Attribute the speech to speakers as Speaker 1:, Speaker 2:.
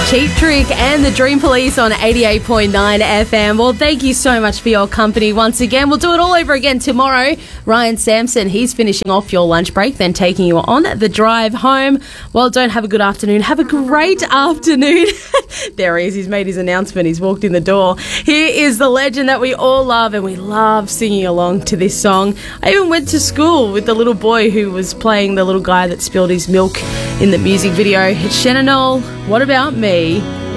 Speaker 1: Cheap Trick and the Dream Police on 88.9 FM. Well, thank you so much for your company once again. We'll do it all over again tomorrow. Ryan Sampson, he's finishing off your lunch break, then taking you on the drive home. Well, don't have a good afternoon. Have a great afternoon. There he is. He's made his announcement. He's walked in the door. Here is the legend that we all love, and we love singing along to this song. I even went to school with the little boy who was playing the little guy that spilled his milk in the music video. It's Shannon Knoll, What About Me?